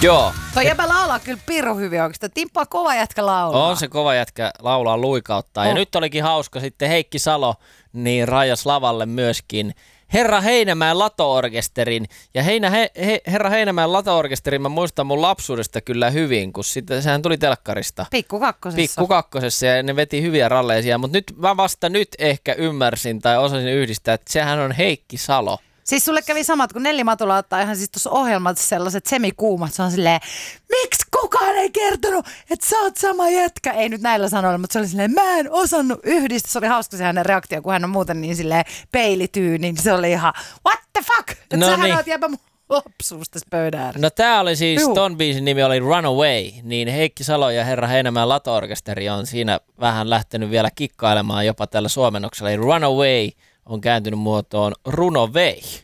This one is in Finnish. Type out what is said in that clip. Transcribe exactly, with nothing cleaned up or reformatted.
Joo. Toi jäbä laulaa kyllä pirun hyvin oikeastaan. Timppa on kova jätkä laulaa. On se kova jätkä laulaa luikauttaa. Oh. Ja nyt olikin hauska sitten Heikki Salo niin rajas lavalle myöskin Herra Heinämäen Lato-orkesterin. Ja Heinä, he, he, Herra Heinämäen Lato-orkesterin mä muistan mun lapsuudesta kyllä hyvin, kun sitten, sehän tuli telkkarista. Pikku kakkosessa. Pikku kakkosessa ja ne veti hyviä ralleisia, mutta nyt mä vasta nyt ehkä ymmärsin tai osasin yhdistää, että sehän on Heikki Salo. Siis sulle kävi samat, kun Nelli Matula ottaa ihan siis tuossa ohjelmat sellaiset semikuumat. Se on silleen, miksi kukaan ei kertonut, että sä oot sama jätkä? Ei nyt näillä sanoilla, mutta se oli silleen, mä en osannut yhdistää. Se oli hauska se hänen reaktio, kun hän on muuten niin silleen peilityy, niin se oli ihan, what the fuck? Että no sähän niin. oot jäbä mun lapsuus tässä pöydän ääressä. No tää oli siis, Juhu. ton biisin nimi oli Runaway, niin Heikki Salo ja Herra Heinämäen Lato-orkesteri on siinä vähän lähtenyt vielä kikkailemaan jopa tällä suomennoksella. Eli Runaway on kääntynyt muotoon Runovei.